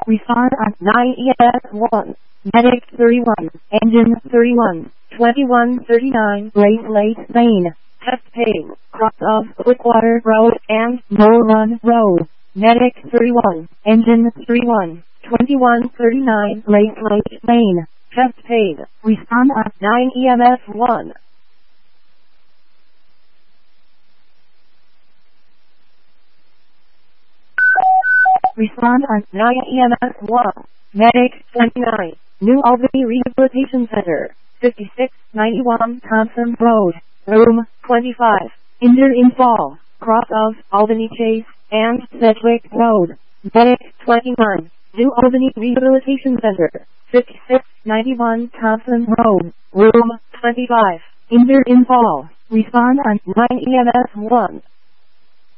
Respond on 9 EMS 1. Medic 31. Engine 31. 2139. Late Lane. Test paid. Cross of Quickwater Road and Mill Run Road. Medic 31. Engine 31. 2139. Late Lane. Test paid. Respond on 9 EMS 1. Respond on 9 EMS 1. Medic 29. New Albany Rehabilitation Center. 5691 Thompson Road. Room 25. Injured in fall. Cross of Albany Chase and Sedgwick Road. Medic 29. New Albany Rehabilitation Center. 5691 Thompson Road. Room 25. Injured in fall. Respond on 9 EMS 1.